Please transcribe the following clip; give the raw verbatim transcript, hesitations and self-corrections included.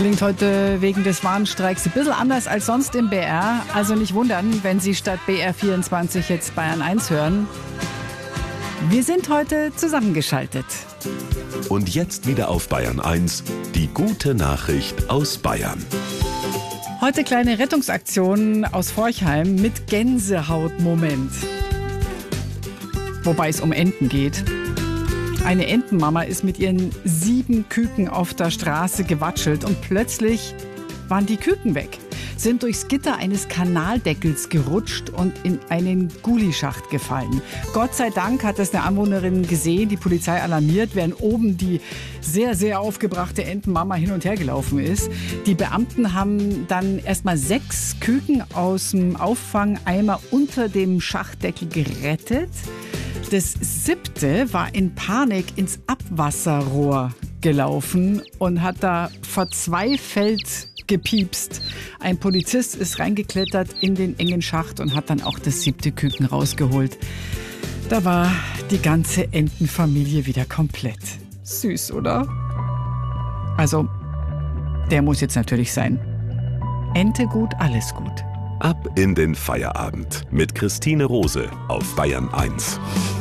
Klingt heute wegen des Warnstreiks ein bisschen anders als sonst im B R. Also nicht wundern, wenn Sie statt B R vierundzwanzig jetzt Bayern eins hören. Wir sind heute zusammengeschaltet. Und jetzt wieder auf Bayern eins, die gute Nachricht aus Bayern. Heute kleine Rettungsaktion aus Forchheim mit Gänsehautmoment. Wobei es um Enten geht. Eine Entenmama ist mit ihren sieben Küken auf der Straße gewatschelt und plötzlich waren die Küken weg, sind durchs Gitter eines Kanaldeckels gerutscht und in einen Gulischacht gefallen. Gott sei Dank hat das eine Anwohnerin gesehen, die Polizei alarmiert, während oben die sehr, sehr aufgebrachte Entenmama hin und her gelaufen ist. Die Beamten haben dann erstmal sechs Küken aus dem Auffangeimer unter dem Schachtdeckel gerettet. Das siebte war in Panik ins Abwasserrohr gelaufen und hat da verzweifelt gepiepst. Ein Polizist ist reingeklettert in den engen Schacht und hat dann auch das siebte Küken rausgeholt. Da war die ganze Entenfamilie wieder komplett. Süß, oder? Also, der muss jetzt natürlich sein. Ente gut, alles gut. Ab in den Feierabend mit Christine Rose auf Bayern eins.